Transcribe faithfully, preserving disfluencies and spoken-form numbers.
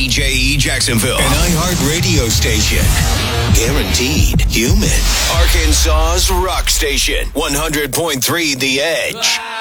J E Jacksonville, an iHeart radio station. Guaranteed human. Arkansas's rock station, one hundred point three The Edge.